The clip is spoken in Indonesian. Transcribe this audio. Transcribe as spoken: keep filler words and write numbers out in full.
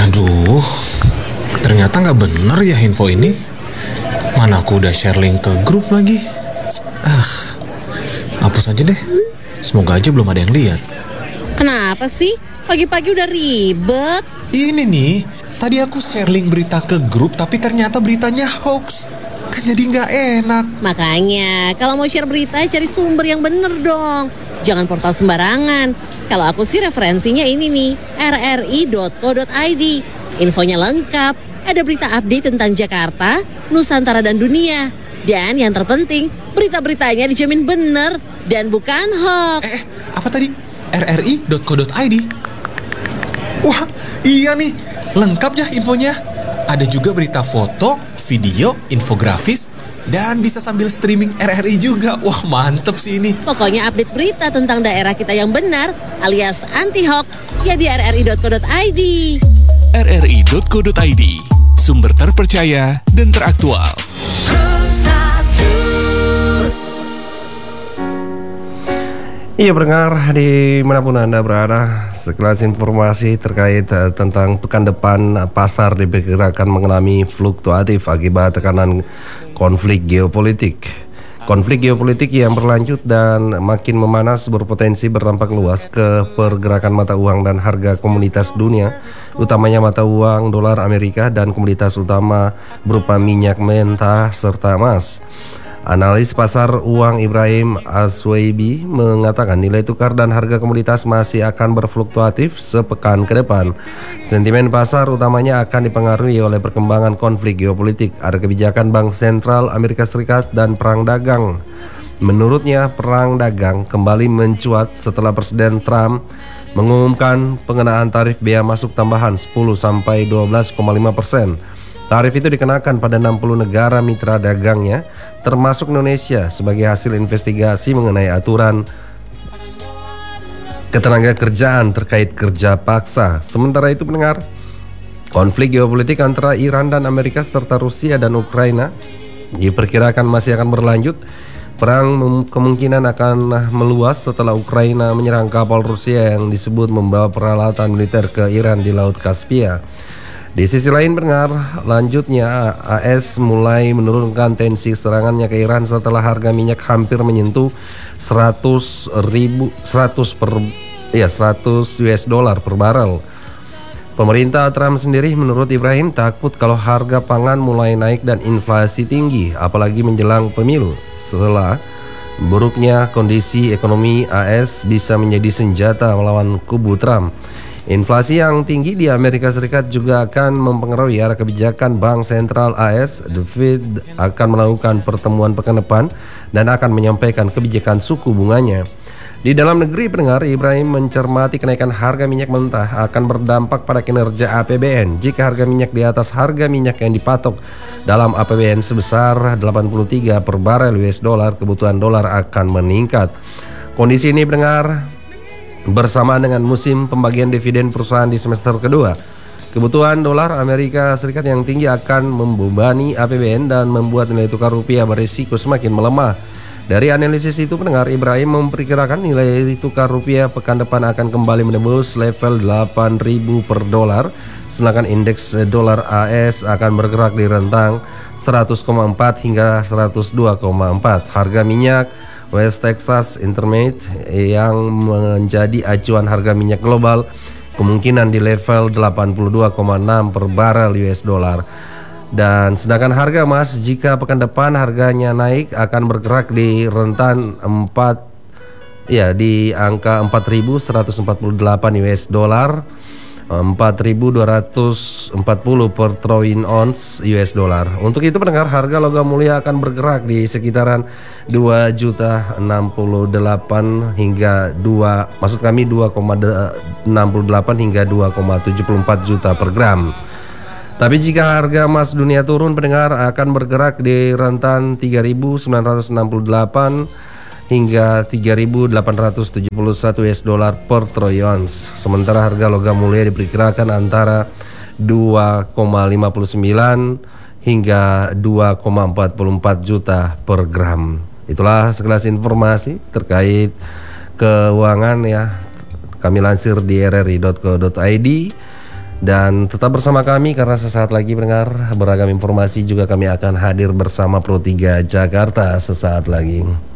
Aduh, ternyata nggak bener ya info ini. Mana aku udah share link ke grup lagi. Ah, hapus aja deh. Semoga aja belum ada yang lihat. Kenapa sih? Pagi-pagi udah ribet. Ini nih, tadi aku share link berita ke grup, tapi ternyata beritanya hoax. Kan jadi nggak enak. Makanya, kalau mau share berita, cari sumber yang bener dong. Jangan portal sembarangan. Kalau aku sih referensinya ini nih, r r i dot co dot i d. Infonya lengkap, ada berita update tentang Jakarta, Nusantara dan dunia. Dan yang terpenting, berita-beritanya dijamin bener dan bukan hoax. Eh, apa tadi? r r i dot co dot i d. Wah, iya nih, lengkap ya infonya. Ada juga berita foto, video, infografis, dan bisa sambil streaming R R I juga. Wah, mantep sih ini. Pokoknya update berita tentang daerah kita yang benar alias anti-hoax ya di r r i dot co dot i d. r r i dot co dot i d, sumber terpercaya dan teraktual. Iya pendengar, dimanapun Anda berada, sekelas informasi terkait uh, tentang pekan depan uh, pasar diperkirakan mengalami fluktuatif akibat tekanan konflik geopolitik. Konflik geopolitik yang berlanjut dan makin memanas berpotensi berdampak luas ke pergerakan mata uang dan harga komoditas dunia, utamanya mata uang dolar Amerika dan komoditas utama berupa minyak mentah serta emas. Analis pasar uang Ibrahim Aswaibi mengatakan nilai tukar dan harga komoditas masih akan berfluktuatif sepekan ke depan. Sentimen pasar utamanya akan dipengaruhi oleh perkembangan konflik geopolitik, ada kebijakan Bank Sentral Amerika Serikat dan perang dagang. Menurutnya, perang dagang kembali mencuat setelah Presiden Trump mengumumkan pengenaan tarif bea masuk tambahan sepuluh sampai dua belas koma lima persen. Tarif itu dikenakan pada enam puluh negara mitra dagangnya, termasuk Indonesia, sebagai hasil investigasi mengenai aturan ketenaga kerjaan terkait kerja paksa. Sementara itu pendengar, konflik geopolitik antara Iran dan Amerika serta Rusia dan Ukraina diperkirakan masih akan berlanjut. Perang kemungkinan akan meluas setelah Ukraina menyerang kapal Rusia yang disebut membawa peralatan militer ke Iran di Laut Kaspia. Di sisi lain pendengar, lanjutnya A S mulai menurunkan tensi serangannya ke Iran setelah harga minyak hampir menyentuh seratus ribu seratus per ya seratus U S dollar per barel. Pemerintah Trump sendiri menurut Ibrahim takut kalau harga pangan mulai naik dan inflasi tinggi, apalagi menjelang pemilu. Setelah buruknya kondisi ekonomi A S bisa menjadi senjata melawan kubu Trump. Inflasi yang tinggi di Amerika Serikat juga akan mempengaruhi arah kebijakan Bank Sentral A S. The Fed akan melakukan pertemuan pekan depan dan akan menyampaikan kebijakan suku bunganya. Di dalam negeri pendengar, Ibrahim mencermati kenaikan harga minyak mentah akan berdampak pada kinerja A P B N. Jika harga minyak di atas harga minyak yang dipatok dalam A P B N sebesar delapan puluh tiga per barel U S dollar, kebutuhan dolar akan meningkat. Kondisi ini pendengar bersamaan dengan musim pembagian dividen perusahaan di semester kedua. Kebutuhan dolar Amerika Serikat yang tinggi akan membebani A P B N dan membuat nilai tukar rupiah berisiko semakin melemah. Dari analisis itu pendengar, Ibrahim memperkirakan nilai tukar rupiah pekan depan akan kembali menembus level delapan ribu per dolar, sedangkan indeks dolar A S akan bergerak di rentang seratus koma empat hingga seratus dua koma empat. Harga minyak West Texas Intermediate yang menjadi acuan harga minyak global kemungkinan di level delapan puluh dua koma enam per barel U S dollar. Dan sedangkan harga emas jika pekan depan harganya naik akan bergerak di rentan empat ya di angka empat ribu seratus empat puluh delapan U S dollar, empat ribu dua ratus empat puluh per troy ounce U S dollar. Untuk itu pendengar, harga logam mulia akan bergerak di sekitaran dua juta enam puluh delapan hingga dua maksud kami dua koma enam delapan hingga dua koma tujuh empat juta per gram. Tapi jika harga emas dunia turun pendengar akan bergerak di rentan tiga ribu sembilan ratus enam puluh delapan hingga tiga ribu delapan ratus tujuh puluh satu U S dollar per troy ounce. Sementara harga logam mulia diperkirakan antara dua koma lima sembilan hingga dua koma empat empat juta per gram. Itulah sekelas informasi terkait keuangan ya. Kami lansir di r r i dot co dot i d. Dan tetap bersama kami karena sesaat lagi pendengar beragam informasi juga kami akan hadir bersama Pro tiga Jakarta sesaat lagi.